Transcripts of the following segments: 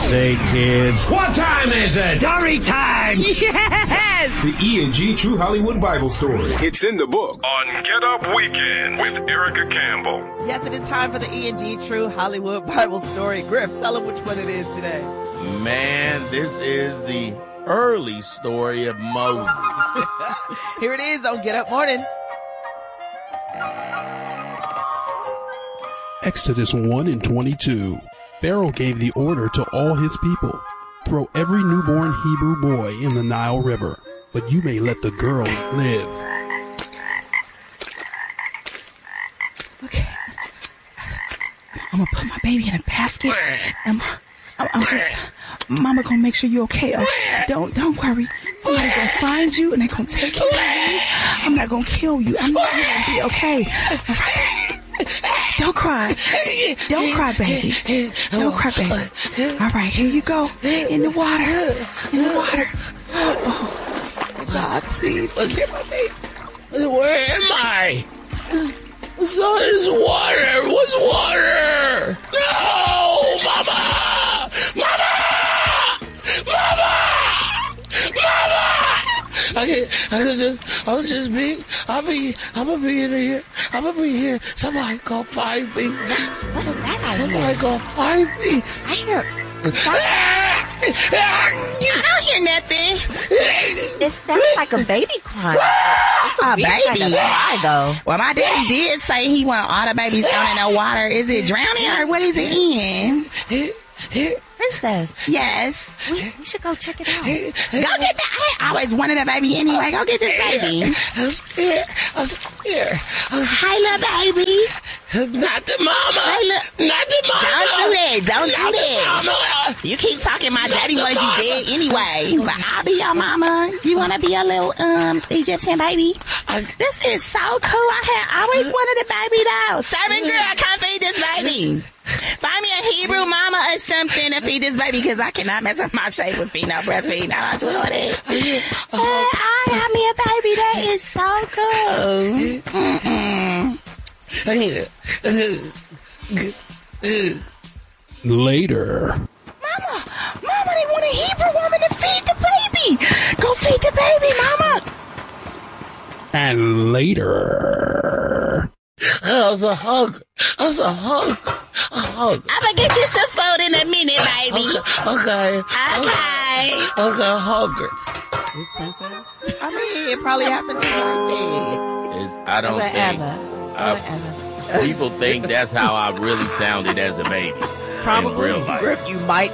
say, kids? What time is it? Story time! Yes! The E&G True Hollywood Bible Story. It's in the book. On Get Up Weekend with Erica Campbell. Yes, it is time for the E&G True Hollywood Bible Story. Griff, tell them which one it is today. Man, this is the early story of Moses. Here it is on Get Up Mornings. Exodus 1 and 22. Pharaoh gave the order to all his people, throw every newborn Hebrew boy in the Nile River, but you may let the girls live. Okay. I'm gonna put my baby in a basket. I'm just, Mama gonna make sure you're okay. Don't worry. Somebody gonna find you and they gonna take you away. I'm not gonna kill you. I'm not gonna be okay. All right. Don't cry. Don't cry, baby. Don't cry, baby. All right, here you go. In the water. In the water. Oh, God, please. Forgive my baby. Where am I? It's water. What's water? No! Mama! Mama! Mama! Mama! I'll be in here. I'm gonna be here. Somebody go find me. What's that? Somebody go find me. I hear. I don't hear nothing. It sounds like a baby crying. It's a baby kind of cry, though. Well, my daddy did say he want all the babies down in the water. Is it drowning or what is it in? Princess. Yes. We should go check it out. Go get that. I always wanted a baby anyway. Go get this baby. I'm scared. Hi, little baby. Not the mama. Hey, look. Not the mama. Don't do that. You keep talking. My daddy wanted you dead anyway. But I'll be your mama. You want to be a little Egyptian baby? This is so cool. I always wanted a baby though. Servant girl, come feed this baby. Find me a Hebrew mama or something to feed this baby because I cannot mess up my shape with feeding no breastfeeding. I'm not doing it. Hey, I have me a baby. That is so cool. Later. Mama, they want a Hebrew woman to feed the baby. Go feed the baby, Mama. And later. That was a hug. I'm gonna get you some food in a minute, baby. Okay. Hug her. This princess? I mean, it probably happened just like that. I don't think. People think that's how I really sounded as a baby. Probably. In real life. Griff, you might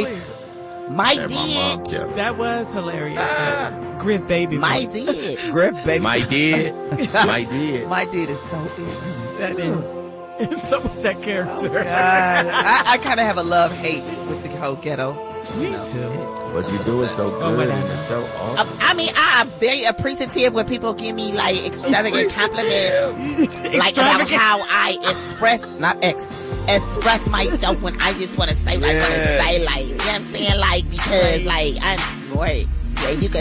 That did. That was hilarious. Griff baby. Might did. Griff baby. Might did. Might did is so good. That is. And so was that character. God. I kind of have a love-hate with the whole ghetto. Me too. But you do it so good and it's so awesome. I mean, I'm very appreciative when people give me like extravagant compliments, like about how I express myself when I just want to say what I want to say, like, you know what I'm saying, like, because like I'm great. Yeah, you could